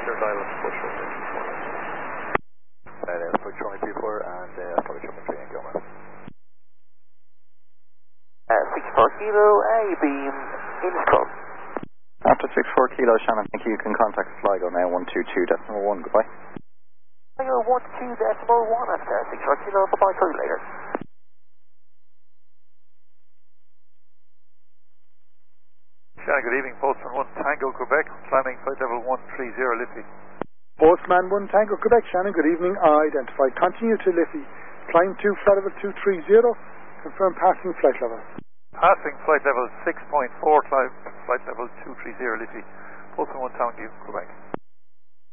your dial and push over. Approach runway 24 and approach runway 3 and go, man. 64 kilo, A-beam, in scrum. After 64 kilo, Shannon, thank you. You can contact Sligo now, 122.1, goodbye. Sligo 122.1 after 64 kilo, bye-bye, call you later. Shannon, good evening, Postman 1 Tango, Quebec, climbing flight level 130, Liffey. Postman 1 Tango, Quebec, Shannon, good evening, identified. Continue to Liffey, climb to flight level 230, confirm passing flight level. Passing flight level 6.4, climb flight level 230, Liffey. Postman 1 Tango, Quebec.